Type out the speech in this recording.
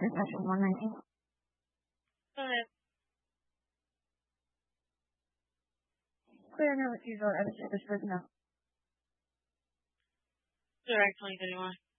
session 119. Go ahead. Clear now as usual, Evan Service personnel. Direct 2031.